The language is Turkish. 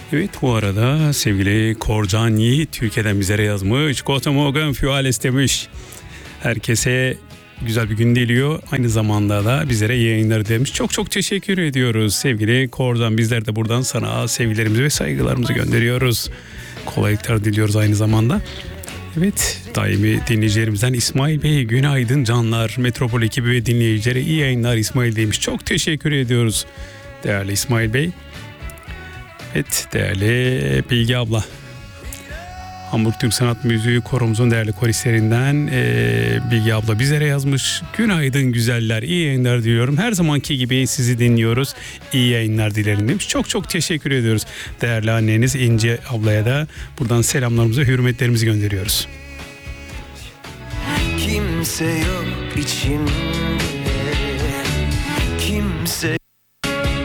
Evet, bu arada sevgili Korcan Yiğit Türkiye'den bizlere yazmış. Guten Morgen für alles demiş. Herkese güzel bir gün diliyor. Aynı zamanda da bizlere iyi yayınlar demiş. Çok çok teşekkür ediyoruz sevgili Korcan. Bizler de buradan sana sevgilerimizi ve saygılarımızı gönderiyoruz. Kolaylıklar diliyoruz aynı zamanda. Evet, daimi dinleyicilerimizden İsmail Bey, günaydın canlar. Metropol ekibi ve dinleyicilere iyi yayınlar İsmail demiş. Çok teşekkür ediyoruz değerli İsmail Bey. Evet, değerli Bilge abla. Hamburg Türk Sanat Müziği Koromuzun değerli koristlerinden Bilge abla bizlere yazmış. Günaydın güzeller, iyi yayınlar diliyorum. Her zamanki gibi sizi dinliyoruz. İyi yayınlar dilerim demiş. Çok çok teşekkür ediyoruz. Değerli anneniz İnce ablaya da buradan selamlarımızı, hürmetlerimizi gönderiyoruz. Kimse yok içimde, kimse